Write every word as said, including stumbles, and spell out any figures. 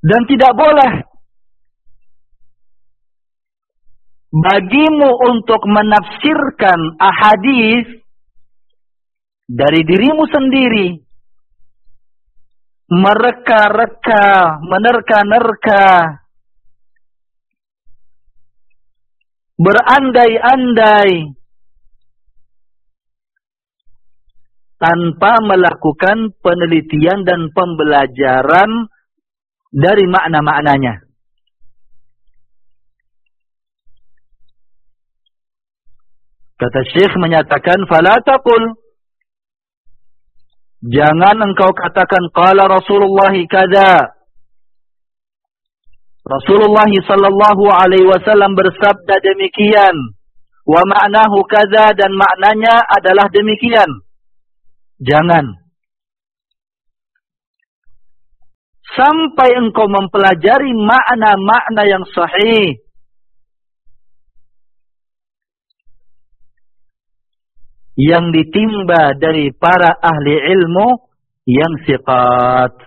Dan tidak boleh bagimu untuk menafsirkan ahadits dari dirimu sendiri, mereka-reka, menerka-nerka, berandai-andai, tanpa melakukan penelitian dan pembelajaran dari makna-maknanya. Kata Syekh menyatakan, fala taqul, jangan engkau katakan qala Rasulullah kada. Rasulullah sallallahu alaihi wasallam bersabda demikian, wa ma'nahu kada, dan maknanya adalah demikian. Jangan. Sampai engkau mempelajari makna-makna yang sahih, yang ditimba dari para ahli ilmu yang siqat.